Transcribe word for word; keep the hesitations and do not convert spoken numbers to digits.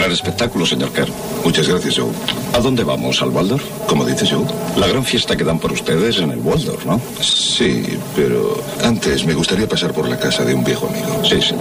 gran espectáculo, señor Kern. Muchas gracias, Joe. ¿A dónde vamos? ¿Al Waldorf? ¿Cómo dice Joe? La gran fiesta que dan por ustedes en el Waldorf, ¿no? Sí, pero antes me gustaría pasar por la casa de un viejo amigo. Sí, señor.